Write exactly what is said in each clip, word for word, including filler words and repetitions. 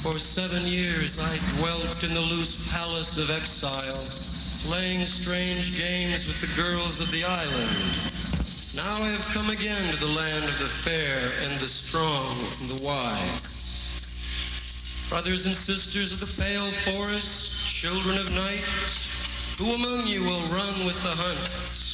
For seven years I dwelt in the loose palace of exile, playing strange games with the girls of the island. Now I have come again to the land of the fair and the strong and the wise. Brothers and sisters of the pale forest, children of night, who among you will run with the hunt?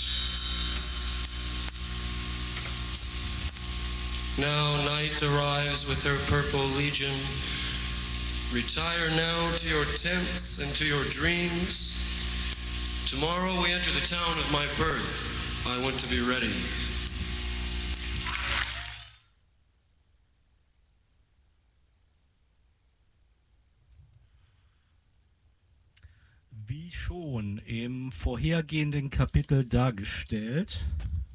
Now night arrives with her purple legion. Retire now to your tents and to your dreams. Tomorrow we enter the town of my birth. I want to be ready. Wie schon im vorhergehenden Kapitel dargestellt,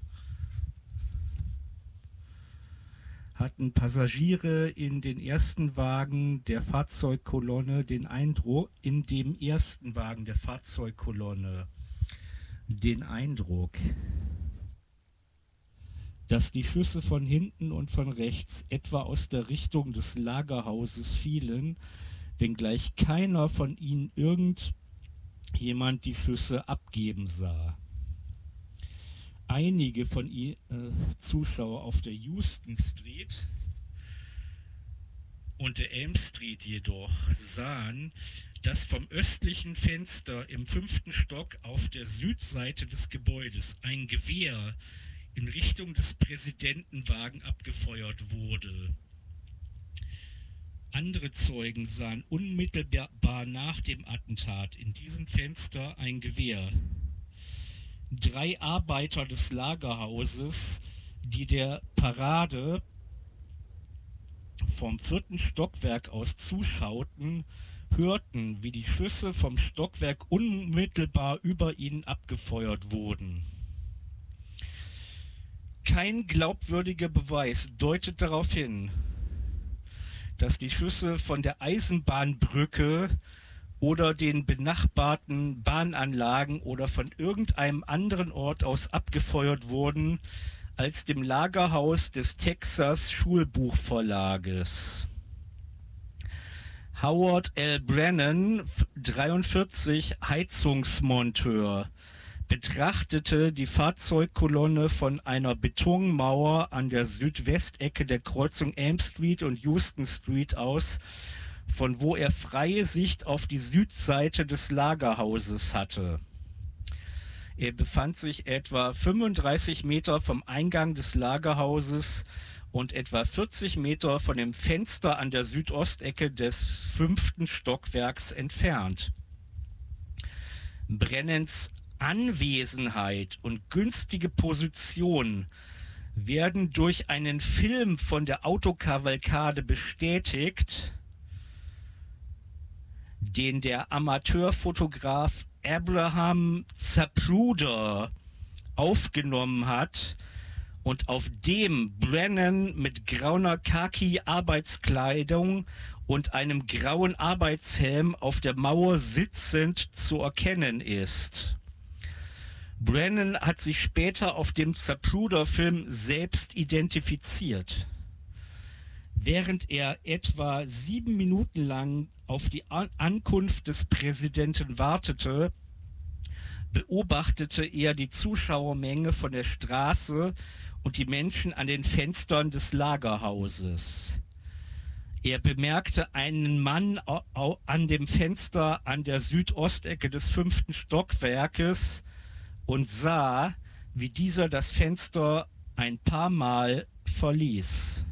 hatten Passagiere in den ersten Wagen der Fahrzeugkolonne den Eindruck, in dem ersten Wagen der Fahrzeugkolonne den Eindruck, dass die Schüsse von hinten und von rechts etwa aus der Richtung des Lagerhauses fielen, wenngleich keiner von ihnen irgendjemand die Schüsse abgeben sah. Einige von ihnen äh, Zuschauer auf der Houston Street und der Elm Street jedoch sahen, dass vom östlichen Fenster im fünften Stock auf der Südseite des Gebäudes ein Gewehr in Richtung des Präsidentenwagen abgefeuert wurde. Andere Zeugen sahen unmittelbar nach dem Attentat in diesem Fenster ein Gewehr. Drei Arbeiter des Lagerhauses, die der Parade vom vierten Stockwerk aus zuschauten, hörten, wie die Schüsse vom Stockwerk unmittelbar über ihnen abgefeuert wurden. Kein glaubwürdiger Beweis deutet darauf hin, dass die Schüsse von der Eisenbahnbrücke oder den benachbarten Bahnanlagen oder von irgendeinem anderen Ort aus abgefeuert wurden als dem Lagerhaus des Texas Schulbuchverlages. Howard L. Brennan, dreiundvierzig, Heizungsmonteur, betrachtete die Fahrzeugkolonne von einer Betonmauer an der Südwestecke der Kreuzung Elm Street und Houston Street aus, von wo er freie Sicht auf die Südseite des Lagerhauses hatte. Er befand sich etwa fünfunddreißig Meter vom Eingang des Lagerhauses und etwa vierzig Meter von dem Fenster an der Südostecke des fünften Stockwerks entfernt. Brennans Anwesenheit und günstige Position werden durch einen Film von der Autokavalkade bestätigt, den der Amateurfotograf Abraham Zapruder aufgenommen hat und auf dem Brennan mit grauer Khaki-Arbeitskleidung und einem grauen Arbeitshelm auf der Mauer sitzend zu erkennen ist. Brennan hat sich später auf dem Zapruder-Film selbst identifiziert. Während er etwa sieben Minuten lang auf die An- Ankunft des Präsidenten wartete, beobachtete er die Zuschauermenge von der Straße und die Menschen an den Fenstern des Lagerhauses. Er bemerkte einen Mann au- au- an dem Fenster an der Südostecke des fünften Stockwerkes und sah, wie dieser das Fenster ein paar Mal verließ.